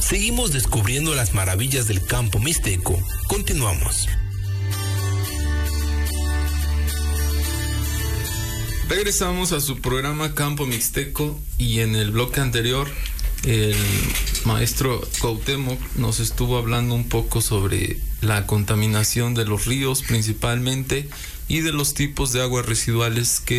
Seguimos descubriendo las maravillas del campo mixteco. Continuamos. Regresamos a su programa Campo Mixteco y en el bloque anterior el maestro Cuauhtémoc nos estuvo hablando un poco sobre la contaminación de los ríos principalmente y de los tipos de aguas residuales que